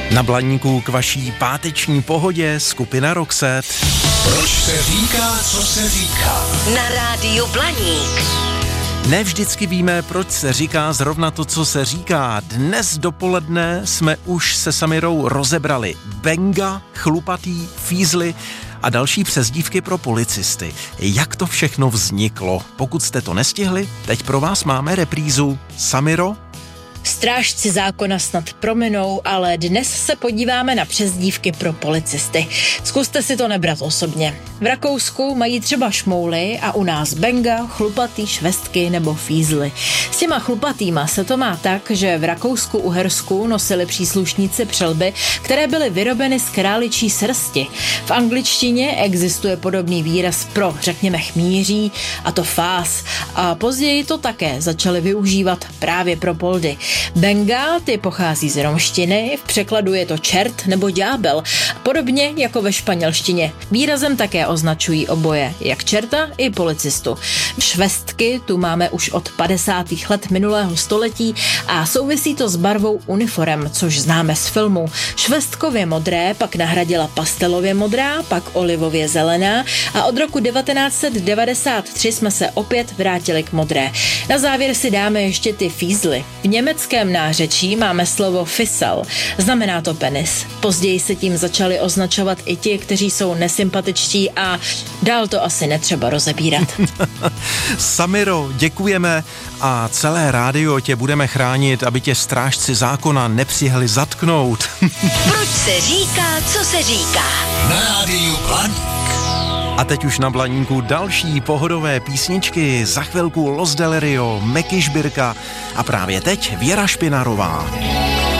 Na Blaníku k vaší páteční pohodě skupina Roxette. Proč se říká, co se říká? Na rádiu Blaník. Ne vždycky víme, proč se říká zrovna to, co se říká. Dnes dopoledne jsme už se Samirou rozebrali Benga, Chlupatý, Fízly a další přezdívky pro policisty. Jak to všechno vzniklo? Pokud jste to nestihli, teď pro vás máme reprízu. Samiro? Strážci zákona snad prominou, ale dnes se podíváme na přezdívky pro policisty. Zkuste si to nebrat osobně. V Rakousku mají třeba šmouly a u nás Benga, Chlupatý, Švestky nebo Fízly. S těma chlupatýma se to má tak, že v Rakousku-Uhersku nosili příslušníci přelby, které byly vyrobeny z králičí srsti. V angličtině existuje podobný výraz pro, řekněme, chmýří, a to fás. A později to také začali využívat právě pro poldy. Benga, ty pochází z romštiny, v překladu je to čert nebo ďábel, podobně jako ve španělštině. Výrazem také označují oboje, jak čerta i policistu. Švestky tu máme už od 50. let minulého století a souvisí to s barvou uniform, což známe z filmu. Švestkově modré pak nahradila pastelově modrá, pak olivově zelená a od roku 1993 jsme se opět vrátili k modré. Na závěr si dáme ještě ty Fízly. V německém nářečí máme slovo Fissel. Znamená to penis. Později se tím začali označovat i ti, kteří jsou nesympatičtí a dál to asi netřeba rozebírat. Samiro, děkujeme a celé rádio tě budeme chránit, aby tě strážci zákona nepřihli zatknout. Proč se říká, co se říká? Na rádiu Blaník. A teď už na Blaníku další pohodové písničky, za chvilku Los Del Rio, Meky Šbírka a právě teď Věra Špinarová.